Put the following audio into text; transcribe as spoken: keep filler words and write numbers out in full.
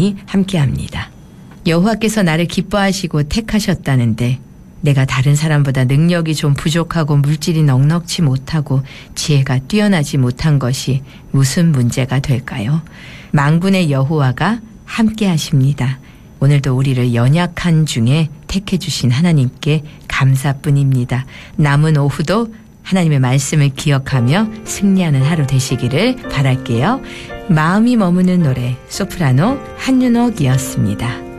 하나님이 함께합니다. 여호와께서 나를 기뻐하시고 택하셨다는데 내가 다른 사람보다 능력이 좀 부족하고 물질이 넉넉지 못하고 지혜가 뛰어나지 못한 것이 무슨 문제가 될까요? 만군의 여호와가 함께 하십니다. 오늘도 우리를 연약한 중에 택해 주신 하나님께 감사뿐입니다. 남은 오후도 하나님의 말씀을 기억하며 승리하는 하루 되시기를 바랄게요. 마음이 머무는 노래 소프라노 한윤옥이었습니다.